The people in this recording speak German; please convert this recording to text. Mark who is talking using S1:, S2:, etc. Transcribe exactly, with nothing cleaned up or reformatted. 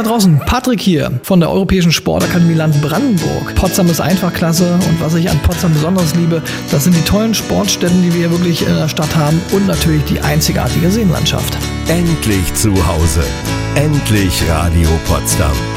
S1: da draußen, Patrick hier von der Europäischen Sportakademie Land Brandenburg. Potsdam ist einfach klasse und was ich an Potsdam besonders liebe, das sind die tollen Sportstätten, die wir hier wirklich in der Stadt haben und natürlich die einzigartige Seenlandschaft.
S2: Endlich zu Hause. Endlich Radio Potsdam.